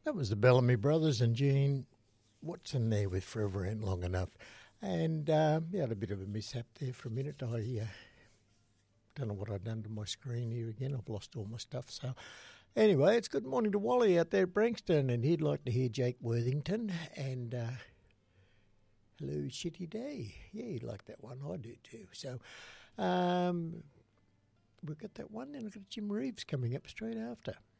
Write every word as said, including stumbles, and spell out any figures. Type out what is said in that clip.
That was the Bellamy Brothers and Gene Watson there with Forever Ain't Long Enough. And um, yeah, had a bit of a mishap there for a minute. I uh, don't know what I've done to my screen here again. I've lost all my stuff. So anyway, it's good morning to Wally out there at Brankston, and he'd like to hear Jake Worthington and uh, Hello Shitty Day. Yeah, he'd like that one. I do too. So um, we've got that one, then we've got Jim Reeves coming up straight after.